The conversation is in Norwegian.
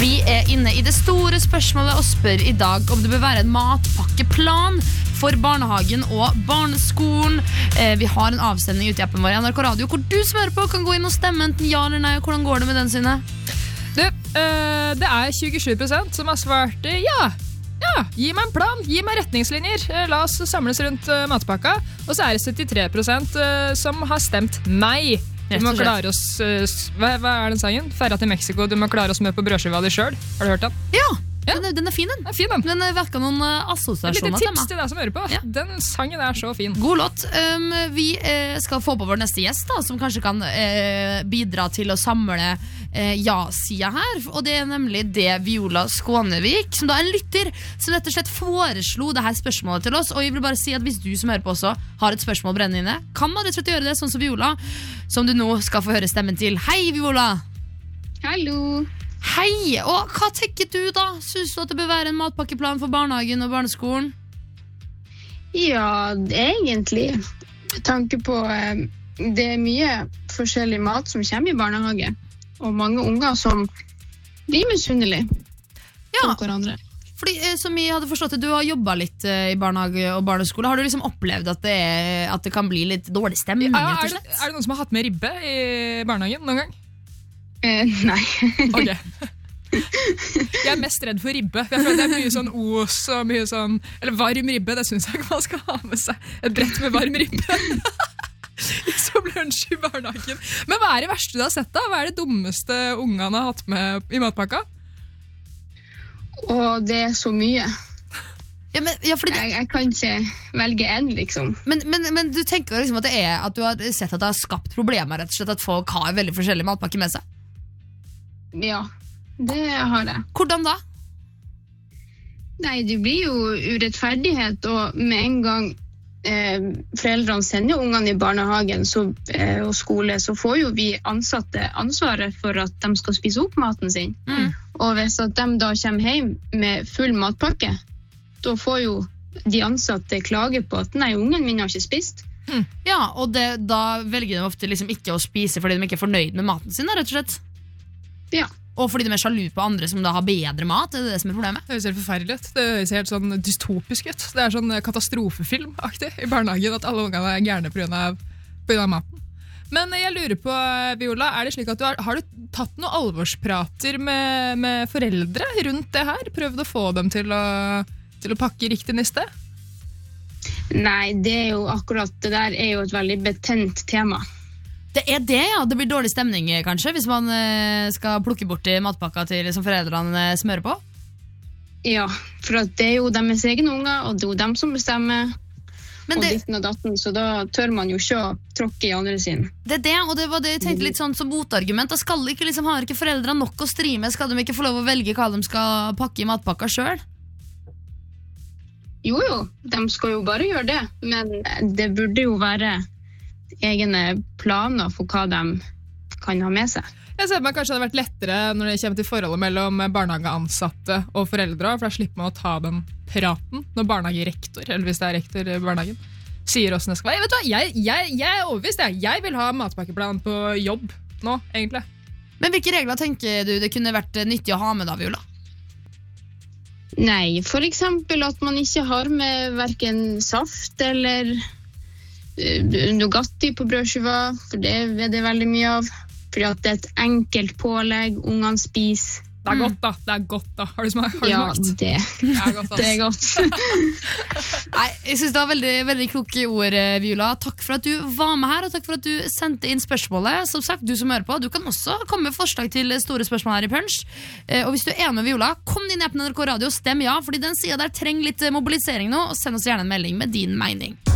Vi inne i det store spørsmålet og spør I dag om det bør være en matpakkeplan for barnehagen og barneskolen. Vi har en avstemning ute I appen vår I NRK Radio hvor du som hører på kan gå inn og stemme enten ja eller nei. Hvordan går det med den Synne? Det 27% som har svart ja. Ja, gi meg en plan, gi meg retningslinjer. La oss samles rundt matpakka. Og så det 73% som har stemt nei. Du må klare oss, hva den sangen? Ferra til Mexico, du må klare oss med på brødskiva di selv. Har du hørt den? Ja, den fin den. Fin den. Den verker noen assosiasjoner. Et lite tips til deg som hører på. Ja. Den sangen så fin. God låt. Vi skal få på vår neste gjest da, som kanskje kan bidra til å samle ja-sida her. Og det nemlig det Viola Skånevik, som da en lytter, som rett og slett foreslo det her spørsmålet til oss. Og jeg vil bare si at hvis du som hører på også har et spørsmål brennende inne, kan man rett og slett gjøre det sånn som Viola, som du nå skal få høre stemmen til. Hei, Viola! Hallo! Hei, og hva tenker du da? Synes du at det bør være en matpakkeplan for barnehagen og barneskolen? Ja, egentlig. Tanke på det mye forskjellig mat som kommer I barnehage, og mange unger som blir misunnelige på hverandre. Fordi, som jeg hadde forstått det, du har jobbet litt I barnehage og barneskole. Har du liksom opplevd at det kan bli litt dårlig stemning? Ja, det noen som har hatt med ribbe I barnehagen noen gang? Nei. Ok. Jeg mest redd for ribbe. Jeg føler det mye sånn os og mye sånn, eller varm ribbe, det synes jeg ikke man skal ha med seg. Et brett med varm ribbe. Som lunsj I barnehagen. Men hva det verste du har sett da? Hva det dummeste ungene har hatt med I matpakka? Og det så mye. Ja, fordi jeg kan ikke velge en, liksom. Men du tenker liksom at at du har sett at det har skapt problemer, rett og slett, at folk har veldig forskjellige matpakker med seg? Ja, det har jeg. Hvordan da? Nei, det blir jo urettferdighet, og med en gang foreldrene sender ungene I barnehagen og skole, så får jo vi ansatte ansvaret for at de skal spise opp maten sin. Og hvis at de da kommer hjem med full matpakke, da får jo de ansatte klage på at nei, ungen min har ikke spist. Ja, og da velger de ofte liksom ikke å spise fordi de ikke fornøyd med maten sin, rett og slett. Ja. Og fordi de sjalu på andre som da har bedre mat, det som problemet? Det høres helt forferdelig ut. Det høres helt sånn dystopisk ut. Det sånn katastrofefilmaktig I barnehagen at alle ungene gærne på grunn av maten. Men jeg lurer på, Viola, det slik at har du tatt noen alvorsprater med foreldre rundt det her? Prøvd å få dem til å pakke riktig niste? Nei, det jo akkurat, det der jo et veldig betent tema. Det det, ja. Det blir dårlig stemning, kanskje, hvis man skal plukke bort matpakka som foreldrene smører på? Ja, for at det jo deres egne unger, og det jo dem som bestemmer, og ditten og datten, så da tør man jo ikke å tråkke I andre sin. Det det, og det var det jeg tenkte litt sånn som motargument. Da har ikke foreldrene nok å stri med? Skal de ikke få lov å velge hva de skal pakke I matpakka selv? Jo, de skal jo bare gjøre det, men det burde jo være egne planer for hva de kan ha med seg. Jeg ser meg kanskje det hadde vært lettere når det kommer til forholdet mellom barnehageansatte og foreldre, for da slipper man å ta den praten når barnehagerektor, eller hvis det rektor I barnehagen, sier hvordan det skal være. Vet du hva, jeg overbevist, jeg vil ha matpakkeplan på jobb nå, egentlig. Men hvilke regler tenker du det kunne vært nyttig å ha med da, Viola? Nei, for eksempel at man ikke har med hverken saft eller Nugatti på brødskiva, for det det veldig mye av. Fordi at det et enkelt pålegg, ungene spiser. Det godt da. Har du smakt? Ja, det godt, det godt. Nei, jeg synes det var veldig, veldig kloke ord, Viola. Takk for at du var med her, og takk for at du sendte inn spørsmålet. Som sagt, du som hører på, du kan også komme med forslag til store spørsmål her I Punch. Og hvis du enig med Viola, kom inn I appen NRK Radio og stem ja, fordi den siden der trenger litt mobilisering nå, og send oss gjerne en melding med din mening.